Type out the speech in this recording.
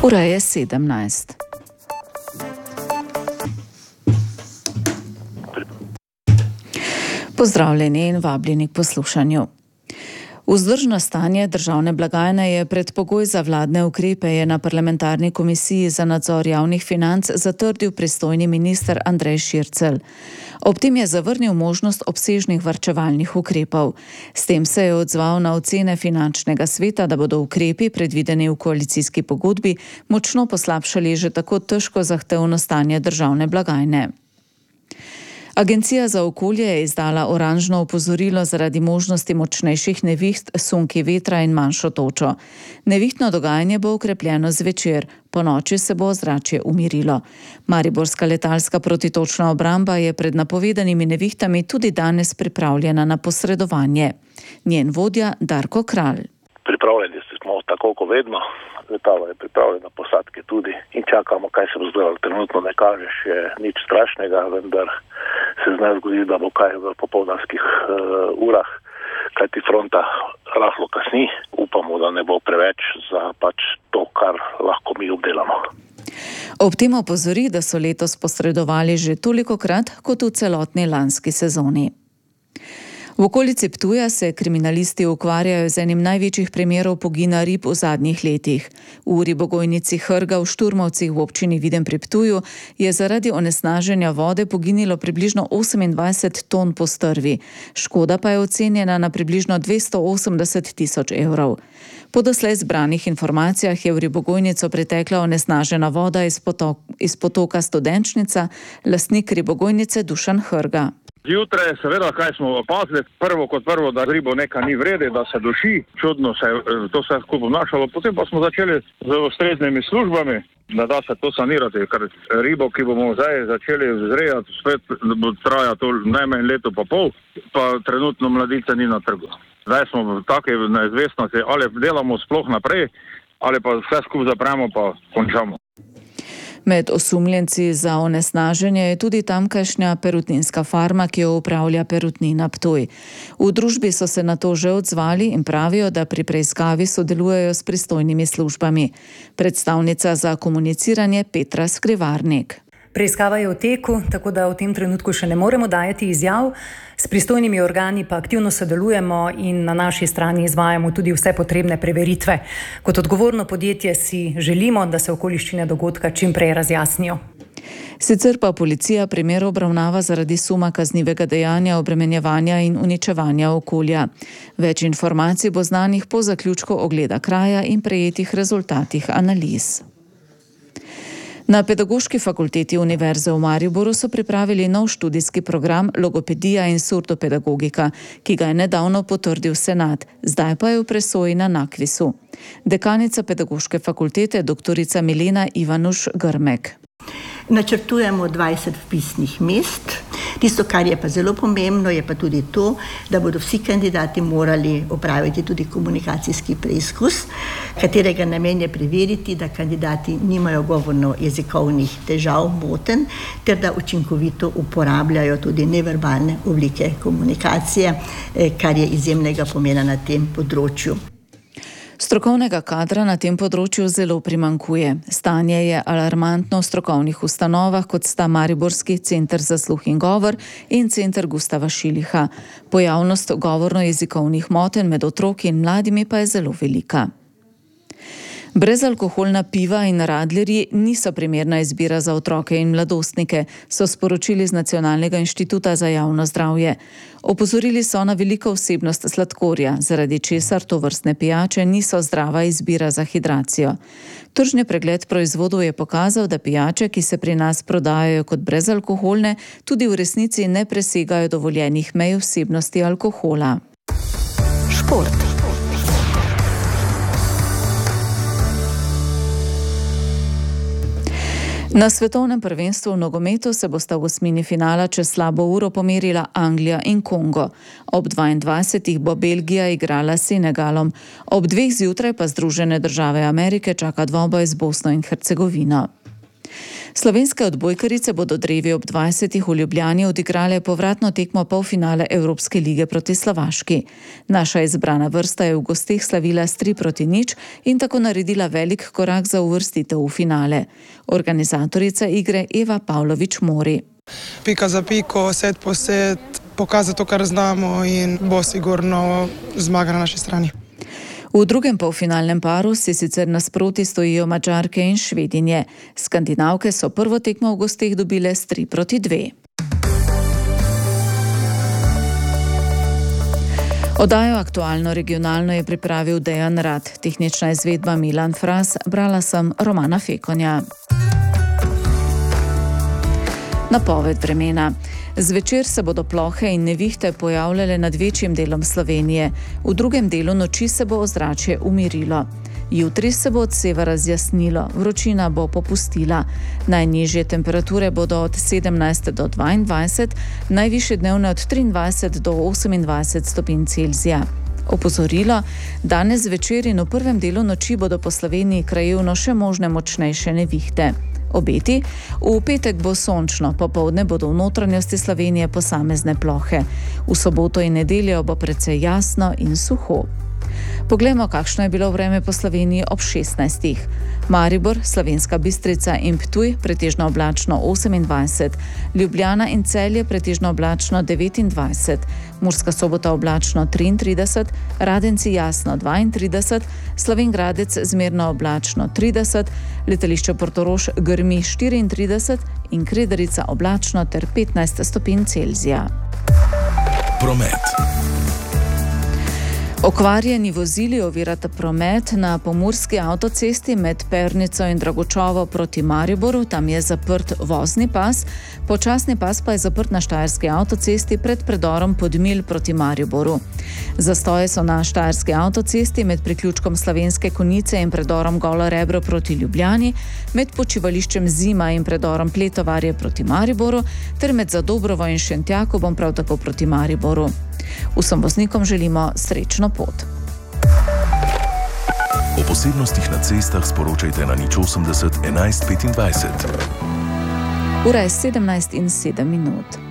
Ura je 17. Pozdravljeni in vabljeni k poslušanju. Vzdržno stanje državne blagajne je predpogoj za vladne ukrepe, je na parlamentarni komisiji za nadzor javnih financ zatrdil pristojni minister Andrej Šircelj. Ob tem je zavrnil možnost obsežnih varčevalnih ukrepov. S tem se je odzval na ocene finančnega sveta, da bodo ukrepi, predvideni v koalicijski pogodbi, močno poslabšali že tako težko zahtevno stanje državne blagajne. Agencija za okolje je izdala oranžno opozorilo zaradi možnosti močnejših neviht, sunki vetra in manjšo točo. Nevihtno dogajanje bo okrepljeno zvečer, ponoči se bo ozračje umirilo. Mariborska letalska protitočna obramba je pred napovedanimi nevihtami tudi danes pripravljena na posredovanje. Njen vodja Darko Kralj. Pripravljeni smo tako kot vedno. Letalo je pripravljeno, posadke tudi in čakamo, kaj se bo zgodilo. Trenutno ne kaže še nič strašnega, vendar se zna zgoditi, da bo kaj v popoldanskih urah, kajti fronta rahlo kasni. Upamo, da ne bo preveč za to, kar lahko mi obdelamo. Ob tem opozori, da so letos posredovali že tolikokrat kot v celotni lanski sezoni. V okolici Ptuja se kriminalisti ukvarjajo z enim največjih primerov pogina rib v zadnjih letih. V ribogojnici Hrga v Šturmovcih v občini Videm pri Ptuju je zaradi onesnaženja vode poginilo približno 28 ton postrvi. Škoda pa je ocenjena na približno 280 tisoč evrov. Po doslej zbranih informacijah je v ribogojnico pritekla onesnažena voda iz potoka Studenčnica, lastnik ribogojnice Dušan Hrga. Zjutraj, seveda, kaj smo opazili, prvo, da ribo nekaj ni vredi, da se duši, čudno se je to vse skupaj obnašalo, potem pa smo začeli z ustreznimi službami, da se to sanirati, ker ribo, ki bomo zdaj začeli vzrejati, spet bo traja to najmanj leto pa pol, pa trenutno mladice ni na trgu. Zdaj smo v taki neizvestnosti, ali delamo sploh naprej, ali pa vse skupaj zapremo pa končamo. Med osumljenci za onesnaženje je tudi tamkajšnja perutninska farma, ki jo upravlja Perutnina Ptuj. V družbi so se na to že odzvali in pravijo, da pri preiskavi sodelujejo s pristojnimi službami. Predstavnica za komuniciranje Petra Skrivarnik. Preiskava je v teku, tako da v tem trenutku še ne moremo dajati izjav. S pristojnimi organi pa aktivno sodelujemo in na naši strani izvajamo tudi vse potrebne preveritve. Kot odgovorno podjetje si želimo, da se okoliščine dogodka čim prej razjasnijo. Sicer pa policija primer obravnava zaradi suma kaznivega dejanja obremenjevanja in uničevanja okolja. Več informacij bo znanih po zaključku ogleda kraja in prejetih rezultatih analiz. Na Pedagoški fakulteti Univerze v Mariboru so pripravili nov študijski program Logopedija in surdopedagogika, ki ga je nedavno potrdil senat, zdaj pa je v presoji na NAKVIS-u. Dekanica Pedagoške fakultete doktorica Milena Ivanuš-Grmek. Načrtujemo 20 vpisnih mest. Tisto, kar je pa zelo pomembno, je pa tudi to, da bodo vsi kandidati morali opraviti tudi komunikacijski preizkus, katerega namen je preveriti, da kandidati nimajo govorno-jezikovnih težav, motenj, ter da učinkovito uporabljajo tudi neverbalne oblike komunikacije, kar je izjemnega pomena na tem področju. Strokovnega kadra na tem področju zelo primanjkuje. Stanje je alarmantno v strokovnih ustanovah, kot sta Mariborski center za sluh in govor in center Gustava Šiliha. Pojavnost govorno-jezikovnih motenj med otroki in mladimi pa je zelo velika. Brezalkoholna piva in radlerji niso primerna izbira za otroke in mladostnike, so sporočili z Nacionalnega inštituta za javno zdravje. Opozorili so na veliko vsebnost sladkorja, zaradi česar tovrstne pijače niso zdrava izbira za hidracijo. Tržni pregled proizvodov je pokazal, da pijače, ki se pri nas prodajajo kot brezalkoholne, tudi v resnici ne presegajo dovoljenih mej vsebnosti alkohola. Šport. Na svetovnem prvenstvu v nogometu se bosta v osmini finala čez slabo uro pomerila Anglija in Kongo. Ob 22. bo Belgija igrala s Senegalom. Ob 2. zjutraj pa Združene države Amerike čaka dvoboj z Bosno in Hercegovino. Slovenske odbojkarice bodo drevi ob 20. v Ljubljani odigrale povratno tekmo polfinale Evropske lige proti Slovaški. Naša izbrana vrsta je v gosteh slavila s 3-0 in tako naredila velik korak za uvrstitev v finale. Organizatorica igre Eva Pavlović-Mori. Pika za piko, set po set, pokazati to, kar znamo in bo sigurno zmaga na naši strani. V drugem polfinalnem paru si sicer nasproti stojijo Madžarke in Švedinje. Skandinavke so prvo tekmo v gosteh dobile s 3-2. Oddajo Aktualno regionalno je pripravil Dejan Rad, tehnična izvedba Milan Fras, brala sem Romana Fekonja. Napoved vremena. Zvečer se bodo plohe in nevihte pojavljale nad večjim delom Slovenije. V drugem delu noči se bo ozračje umirilo. Jutri se bo od severa zjasnilo, vročina bo popustila. Najnižje temperature bodo od 17 do 22, najvišje dnevne od 23 do 28 stopinj Celzija. Opozorilo, danes zvečer in v prvem delu noči bodo po Sloveniji krajevno še možne močnejše nevihte. Obeti, v petek bo sončno, popoldne bodo v notranjosti Slovenije posamezne plohe. V soboto in nedeljo bo precej jasno in suho. Poglejmo, kakšno je bilo vreme po Sloveniji ob 16. Maribor, Slovenska Bistrica in Ptuj pretežno oblačno 28, Ljubljana in Celje pretežno oblačno 29, Murska Sobota oblačno 33, Radenci jasno 32, Slovenj Gradec zmerno oblačno 30, letališče Portorož grmi 34 in Kredarica oblačno ter 15 stopinj Celzija. Promet. Okvarjeni vozili ovirata promet na pomurski avtocesti med Pernico in Dragočovo proti Mariboru, tam je zaprt vozni pas, počasni pas pa je zaprt na štajerski avtocesti pred predorom Podmilj proti Mariboru. Zastoje so na štajerski avtocesti med priključkom Slovenske Konjice in predorom Golo Rebro proti Ljubljani, med počivališčem Zima in predorom Pletovarje proti Mariboru ter med Zadobrovo in Šentjakobom prav tako proti Mariboru. Vsem voznikom želimo srečno pot. O posebnostih na cestah sporočajte na 080 11 25. Ura je 17:07.